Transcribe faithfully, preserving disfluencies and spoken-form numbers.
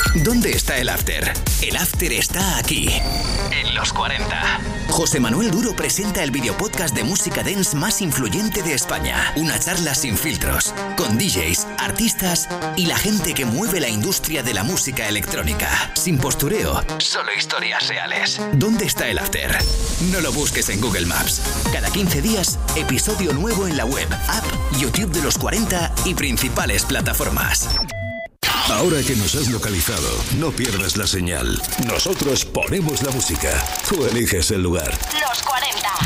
¿Dónde está el after? El after está aquí, en los cuarenta. José Manuel Duro presenta el videopodcast de música dance más influyente de España. Una charla sin filtros, con D Js, artistas y la gente que mueve la industria de la música electrónica. Sin postureo, solo historias reales. ¿Dónde está el after? No lo busques en Google Maps. Cada quince días, episodio nuevo en la web, app, YouTube de los cuarenta y principales plataformas. Ahora que nos has localizado, no pierdas la señal. Nosotros ponemos la música. Tú eliges el lugar. Los cuarenta.